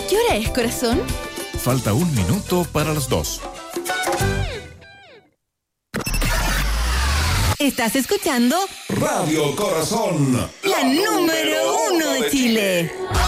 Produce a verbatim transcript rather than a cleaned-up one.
¿Qué hora es, corazón? Falta un minuto para las dos. Estás escuchando Radio Corazón, la número uno de Chile.